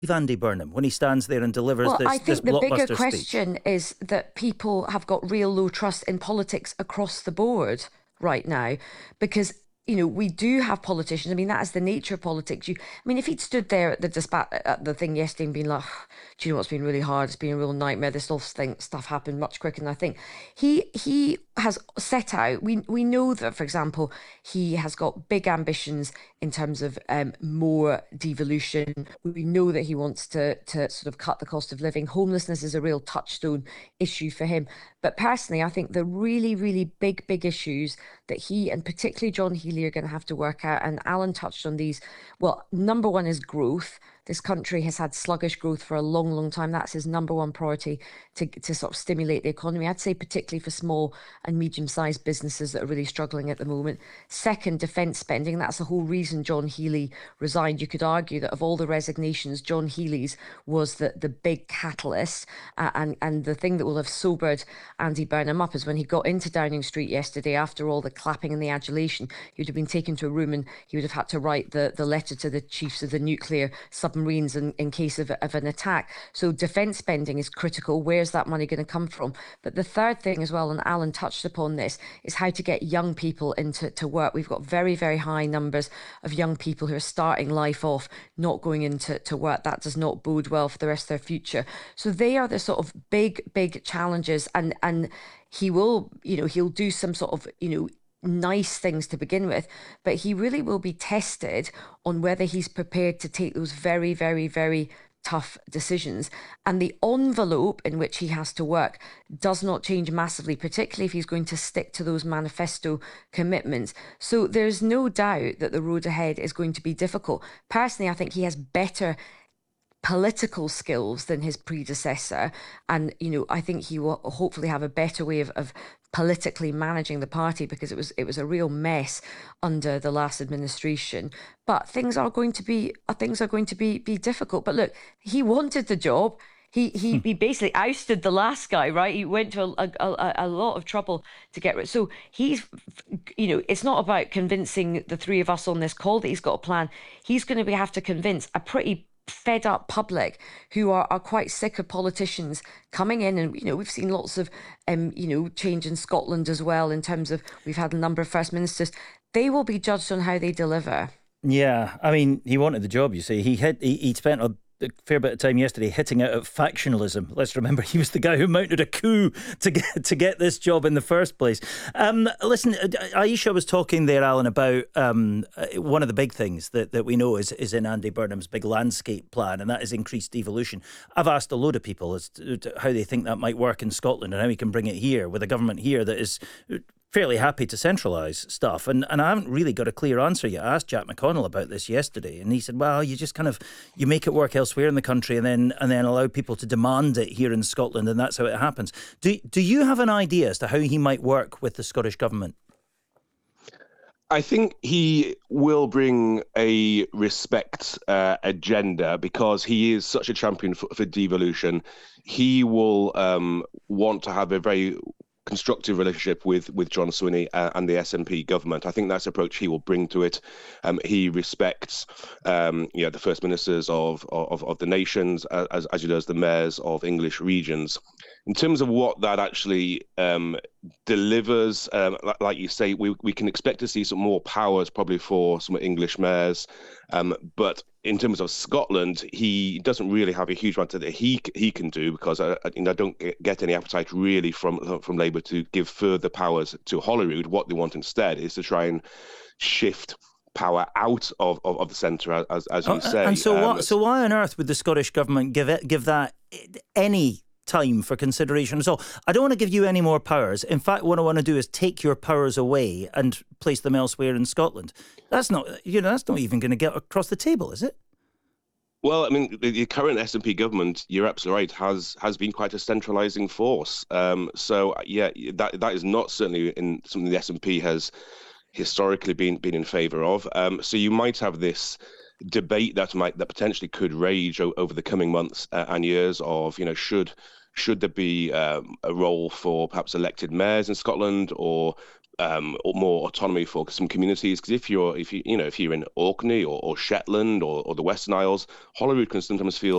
Andy Burnham when he stands there and delivers Well, I this think the bigger blockbuster speech? question is that people have got real low trust in politics across the board right now because, we do have politicians. I mean, that is the nature of politics. If he'd stood there at the dispatch at the thing yesterday and been like, "Do you know what's been really hard? It's been a real nightmare. This stuff happened much quicker than I think." He has set out. We know that, for example, he has got big ambitions in terms of more devolution. We know that he wants to sort of cut the cost of living. Homelessness is a real touchstone issue for him. But personally, I think the really, really big issues that he and particularly John Healey are going to have to work out, and Alan touched on these. Well, number one is growth. This country has had sluggish growth for a long time. That's his number one priority to sort of stimulate the economy. I'd say particularly for small and medium-sized businesses that are really struggling at the moment. Second, defence spending. That's the whole reason John Healey resigned. You could argue that of all the resignations, John Healey's was the big catalyst. And the thing that will have sobered Andy Burnham up is when he got into Downing Street yesterday, after all the clapping and the adulation, he would have been taken to a room and he would have had to write the letter to the chiefs of the nuclear submarines in case of an attack. So defence spending is critical. Where's that money going to come from? But the third thing as well, and Alan touched upon this, is how to get young people into work. We've got very, very high numbers of young people who are starting life off not going into work. That does not bode well for the rest of their future. So they are the sort of big challenges, and he will, he'll do some sort of, nice things to begin with, but he really will be tested on whether he's prepared to take those very, very, very tough decisions. And the envelope in which he has to work does not change massively, particularly if he's going to stick to those manifesto commitments. So there's no doubt that the road ahead is going to be difficult. Personally, I think he has better political skills than his predecessor, and I think he will hopefully have a better way of politically managing the party, because it was a real mess under the last administration. But things are going to be difficult. But look, he wanted the job. He basically ousted the last guy, right? He went to a lot of trouble to get rid. So he's, it's not about convincing the three of us on this call that he's got a plan. He's going to have to convince a pretty fed up public who are quite sick of politicians coming in, and we've seen lots of change in Scotland as well, in terms of we've had a number of first ministers. They will be judged on how they deliver. Yeah, I mean, he wanted the job, you see. He spent a fair bit of time yesterday hitting out at factionalism. Let's remember, he was the guy who mounted a coup to get this job in the first place. Listen, Aisha was talking there, Alan, about one of the big things that we know is in Andy Burnham's big landscape plan, and that is increased devolution. I've asked a load of people as to how they think that might work in Scotland and how we can bring it here with a government here that is fairly happy to centralise stuff. And I haven't really got a clear answer yet. I asked Jack McConnell about this yesterday, and he said, well, you just you make it work elsewhere in the country and then allow people to demand it here in Scotland, and that's how it happens. Do you have an idea as to how he might work with the Scottish Government? I think he will bring a respect agenda, because he is such a champion for devolution. He will want to have a very constructive relationship with John Swinney and the SNP government. I think that's the approach he will bring to it. He respects the first ministers of the nations, as he does the mayors of English regions. In terms of what that actually delivers, like you say, we can expect to see some more powers probably for some English mayors, but in terms of Scotland, he doesn't really have a huge amount that he can do, because I don't get any appetite really from Labour to give further powers to Holyrood. What they want instead is to try and shift power out of the centre, as you say. And so why on earth would the Scottish Government give that any time for consideration? So I don't want to give you any more powers. In fact, what I want to do is take your powers away and place them elsewhere in Scotland. That's not even going to get across the table, is it? Well, I mean, the current SNP government, you're absolutely right, has been quite a centralising force. So yeah, that is not certainly in something the SNP has historically been in favour of. So you might have this debate that potentially could rage over the coming months and years of, should there be a role for perhaps elected mayors in Scotland, or more autonomy for some communities? Because if you're in Orkney or Shetland or the Western Isles, Holyrood can sometimes feel